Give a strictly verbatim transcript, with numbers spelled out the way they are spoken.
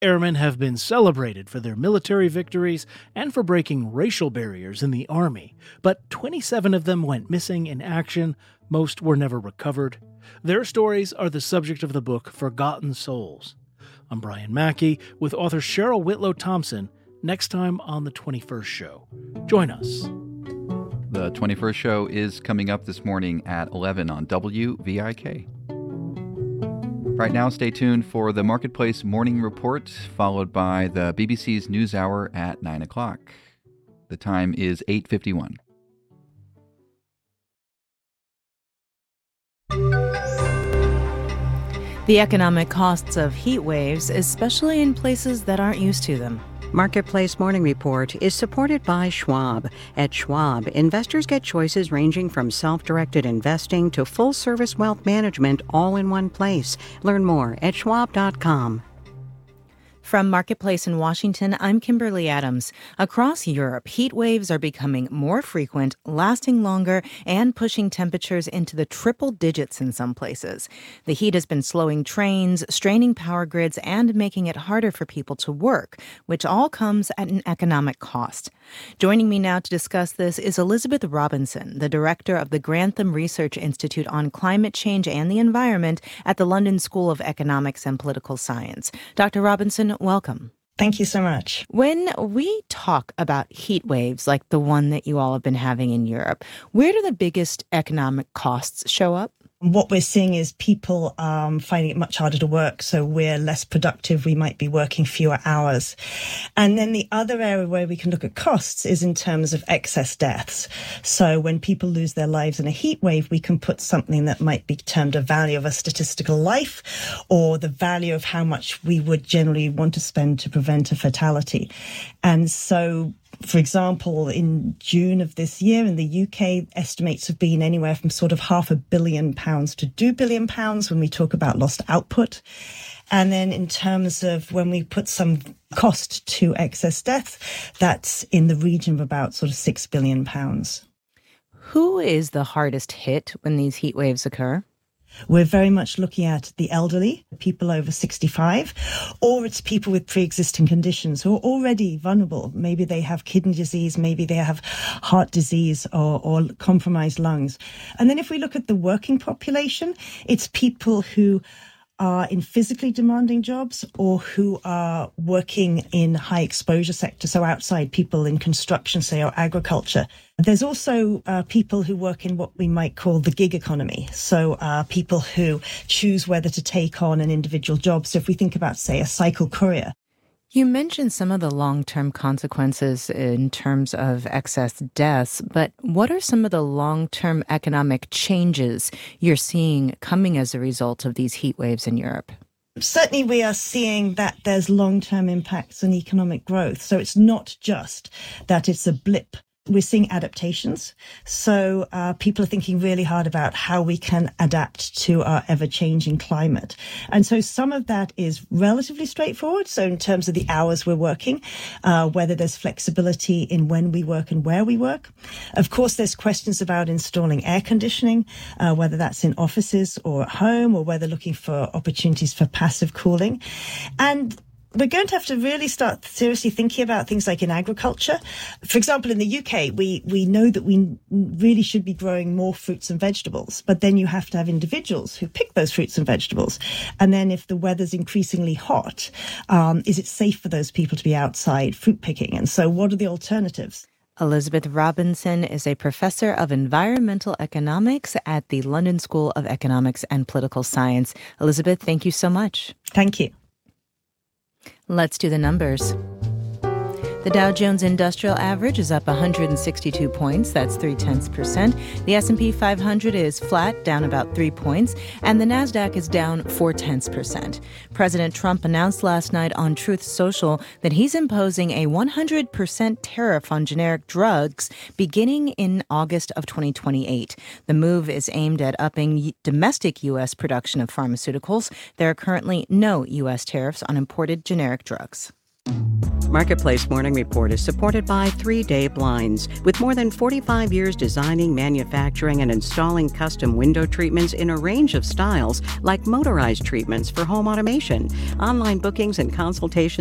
Airmen have been celebrated for their military victories and for breaking racial barriers in the Army, but twenty-seven of them went missing in action. Most were never recovered. Their stories are the subject of the book Forgotten Souls. I'm Brian Mackey with author Cheryl Whitlow Thompson, next time on The twenty-first Show. Join us. The twenty-first Show is coming up this morning at eleven on W V I K. Right now, stay tuned for the Marketplace Morning Report, followed by the B B C's NewsHour at nine o'clock. The time is eight fifty-one. The economic costs of heat waves, especially in places that aren't used to them. Marketplace Morning Report is supported by Schwab. At Schwab, investors get choices ranging from self-directed investing to full-service wealth management all in one place. Learn more at schwab dot com. From Marketplace in Washington, I'm Kimberly Adams. Across Europe, heat waves are becoming more frequent, lasting longer, and pushing temperatures into the triple digits in some places. The heat has been slowing trains, straining power grids, and making it harder for people to work, which all comes at an economic cost. Joining me now to discuss this is Elizabeth Robinson, the director of the Grantham Research Institute on Climate Change and the Environment at the London School of Economics and Political Science. Doctor Robinson, welcome. Thank you so much. When we talk about heat waves like the one that you all have been having in Europe, where do the biggest economic costs show up? What we're seeing is people um, finding it much harder to work, so we're less productive. We might be working fewer hours. And then the other area where we can look at costs is in terms of excess deaths. So when people lose their lives in a heat wave, we can put something that might be termed a value of a statistical life, or the value of how much we would generally want to spend to prevent a fatality. And so, for example, in June of this year in the U K, estimates have been anywhere from sort of half a billion pounds to two billion pounds when we talk about lost output. And then in terms of when we put some cost to excess death, that's in the region of about sort of six billion pounds. Who is the hardest hit when these heat waves occur? We're very much looking at the elderly, people over sixty-five, or it's people with pre-existing conditions who are already vulnerable. Maybe they have kidney disease, maybe they have heart disease or, or compromised lungs. And then if we look at the working population, it's people who are in physically demanding jobs or who are working in high exposure sectors, so outside, people in construction, say, or agriculture. There's also uh, people who work in what we might call the gig economy, so uh, people who choose whether to take on an individual job. So if we think about, say, a cycle courier. You mentioned some of the long-term consequences in terms of excess deaths, but what are some of the long-term economic changes you're seeing coming as a result of these heat waves in Europe? Certainly, we are seeing that there's long-term impacts on economic growth. So it's not just that it's a blip. We're seeing adaptations. So uh, people are thinking really hard about how we can adapt to our ever-changing climate. And so some of that is relatively straightforward. So in terms of the hours we're working, uh, whether there's flexibility in when we work and where we work. Of course, there's questions about installing air conditioning, uh, whether that's in offices or at home, or whether looking for opportunities for passive cooling. And we're going to have to really start seriously thinking about things like in agriculture. For example, in the U K, we, we know that we really should be growing more fruits and vegetables, but then you have to have individuals who pick those fruits and vegetables. And then if the weather's increasingly hot, um, is it safe for those people to be outside fruit picking? And so what are the alternatives? Elizabeth Robinson is a professor of environmental economics at the London School of Economics and Political Science. Elizabeth, thank you so much. Thank you. Let's do the numbers. The Dow Jones Industrial Average is up one hundred sixty-two points. That's three-tenths percent. The S and P five hundred is flat, down about three points. And the NASDAQ is down four-tenths percent. President Trump announced last night on Truth Social that he's imposing a one hundred percent tariff on generic drugs beginning in August of twenty twenty-eight. The move is aimed at upping domestic U S production of pharmaceuticals. There are currently no U S tariffs on imported generic drugs. Marketplace Morning Report is supported by three day Blinds. With more than forty-five years designing, manufacturing, and installing custom window treatments in a range of styles, like motorized treatments for home automation. Online bookings and consultations